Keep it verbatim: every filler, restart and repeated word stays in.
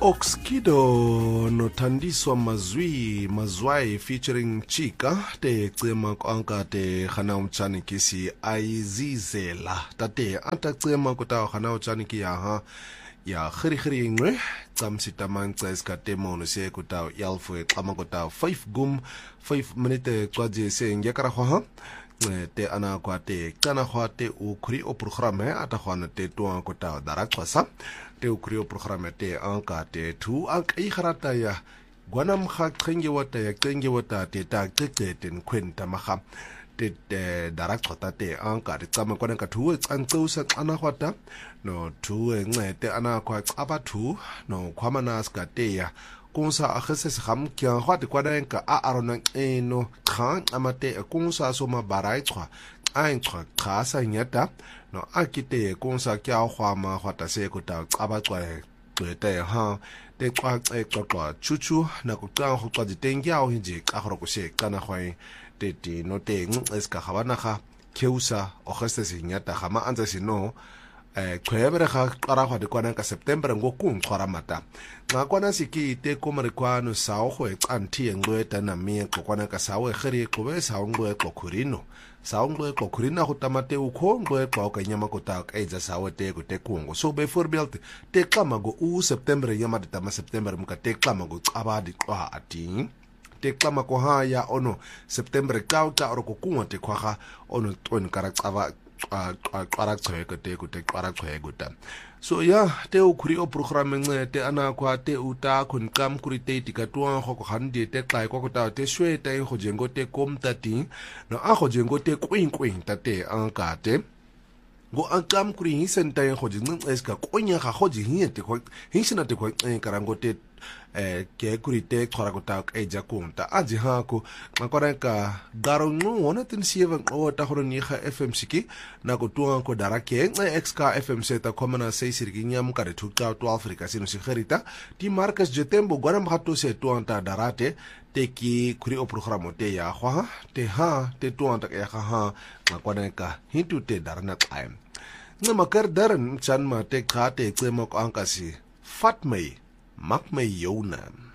Oxkido nothandiswa mazwi mazwai featuring Chika te cema kwanka te khana umchani kisi aizizela tate anta cema kuta khana umchani ki ya ya khiri khiri ngwe tsamsita mangca iskate mono se kuta yalfu xama kuta five gum five minute twaje se ngekara khwa te ana kwa te kana khwa te u khri o programe ata khwana te twa kuta dara xwasa te u khri o programe te anka te thu anka I kharata ya gwana mkha qenge wata ya qenge wata te ta qeqete nkwenta makha te dara xota te anka te tsama kwana ka thu tsantseusa xana khwata no thu encete ana kwa xaba thu no khwamana ska te ya kunsa akhese kham kya khwate kwana enka a arona eno khan amate kunsa so mabarai xwa ai xwa khasa nyata no akite kunsa kya khwama khwata se kuta xaba xwa te ha te xwa xe xwa chuchu na ku xa go xwa ditengya o hinje xa go go se kana khwai te ti no te eska khabana kha keusa o khese sinyata khama anza sino eh khwebere ga qara khwa de kwana ka September ngokung xwara mata xa kwana siki te komarikwano sawo go exanthi engweta na mi xokwana ka sawo khiri xobe sawo ngwe xokhurino sawo ngwe xokhurina go tamate u khongwe xa ka nyama kota ka eza sawo te go te kungo so be forbuilt te xama go u September nyama de tama September muka te xama go xaba di xwa ati te xama ko ha ya ono September ka uta ro ko kunwa te khwaga ono twen kara xaba qara chweke te ku te qara chweke ta so ya te u khuri o program nge te ana kwa te uta khun kam khuri te tikatwa go go handi te xai ko ta te shwe te go jengo te kom ta ti no a go jengo te kwing kwing ta te an ka te go an kam khuri hi senta go jing eska konya ga go ji hi te go hi sina te go karango te eh ke kurite khora kota e ja kunta aji ha ko makora ka daro no ona tin sieva o ta horo ni kha F M siki na ko tuwa ko darake X K F M seta komana sei sirginya mu ka re thuka to Africa sino si kherita ti Marcus Jetembo gwana mkhato se tuwa ta darate te ki khuri o programo te ya khwa te ha te tuwa ta ya ha makora ka hintu te darana time na makar daran chan ma te kha te tsema ko ankasi fatmei Mak me Yona.